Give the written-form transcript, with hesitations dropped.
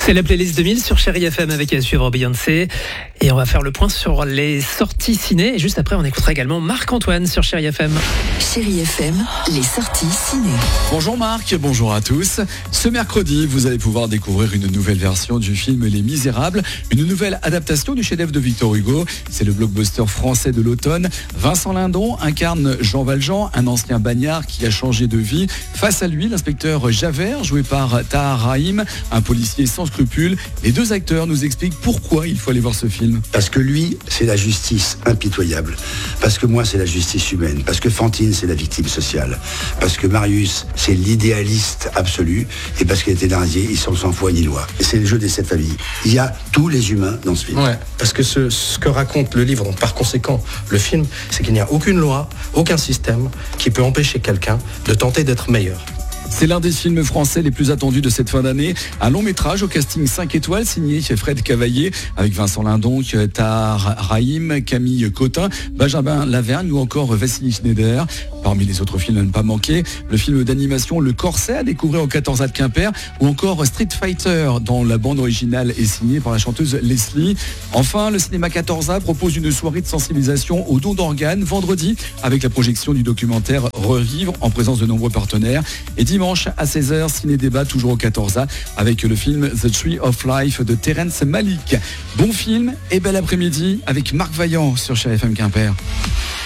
C'est la playlist 2000 sur Chérie FM avec à suivre Beyoncé. Et on va faire le point sur les sorties ciné. Et juste après, on écoutera également Marc-Antoine sur Chérie FM. Chérie FM, les sorties ciné. Bonjour Marc, bonjour à tous. Ce mercredi, vous allez pouvoir découvrir une nouvelle version du film Les Misérables, une nouvelle adaptation du chef-d'œuvre de Victor Hugo. C'est le blockbuster français de l'automne. Vincent Lindon incarne Jean Valjean, un ancien bagnard qui a changé de vie. Face à lui, l'inspecteur Javert, joué par Tahar Rahim, un policier sans scrupules. Les deux acteurs nous expliquent pourquoi il faut aller voir ce film. Parce que lui, c'est la justice impitoyable. Parce que moi, c'est la justice humaine. Parce que Fantine, c'est la victime sociale. Parce que Marius, c'est l'idéaliste absolu. Et parce qu'il était Thénardier, ils sont sans foi ni loi. Et c'est le jeu des 7 familles. Il y a tous les humains dans ce film. Ouais, parce que ce que raconte le livre, donc par conséquent le film, c'est qu'il n'y a aucune loi, aucun système qui peut empêcher quelqu'un de tenter d'être meilleur. C'est l'un des films français les plus attendus de cette fin d'année. Un long métrage au casting 5 étoiles signé Fred Cavaillé avec Vincent Lindon, Tahar Rahim, Camille Cotin, Benjamin Lavergne ou encore Vassili Schneider. Parmi les autres films à ne pas manquer, le film d'animation Le Corset à découvrir au 14A de Quimper ou encore Street Fighter dont la bande originale est signée par la chanteuse Leslie. Enfin, le cinéma 14A propose une soirée de sensibilisation au don d'organes vendredi avec la projection du documentaire Revivre en présence de nombreux partenaires. Et dimanche à 16h, ciné-débat toujours au 14A avec le film The Tree of Life de Terrence Malick. Bon film et bel après-midi avec Marc Vaillant sur Chérie FM Quimper.